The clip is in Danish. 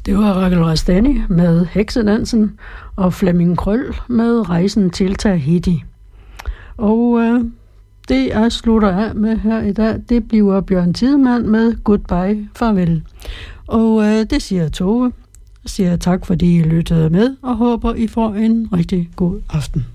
Det var Raquel Rastani med Heksedansen og Flemming Krøll med Rejsen til Tahiti. Og det jeg slutter af med her i dag, det bliver Bjørn Tidemand med Goodbye, farvel. Og det siger Tove. Jeg siger tak, fordi I lyttede med, og håber, I får en rigtig god aften.